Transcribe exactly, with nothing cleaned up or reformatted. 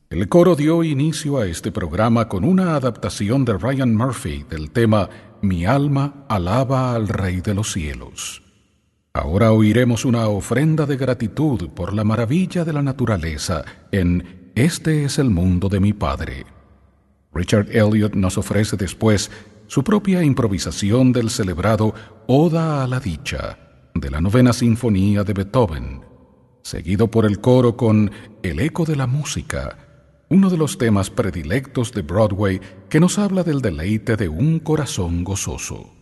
El coro dio inicio a este programa con una adaptación de Ryan Murphy del tema Mi alma alaba al Rey de los cielos. Ahora oiremos una ofrenda de gratitud por la maravilla de la naturaleza en Este es el mundo de mi Padre. Richard Elliot nos ofrece después su propia improvisación del celebrado Oda a la Dicha de la Novena Sinfonía de Beethoven, seguido por el coro con El eco de la música, uno de los temas predilectos de Broadway que nos habla del deleite de un corazón gozoso.